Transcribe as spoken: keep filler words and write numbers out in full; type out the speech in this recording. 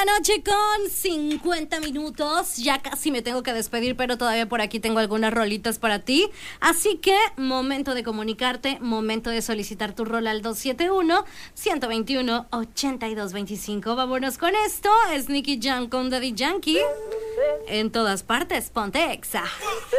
Noche con cincuenta minutos, ya casi me tengo que despedir, pero todavía por aquí tengo algunas rolitas para ti, así que momento de comunicarte, momento de solicitar tu rol al dos siete uno, uno dos uno, ocho dos dos cinco. Vámonos con esto, es Nicky Jam con Daddy Yankee, en todas partes, ponte Exa.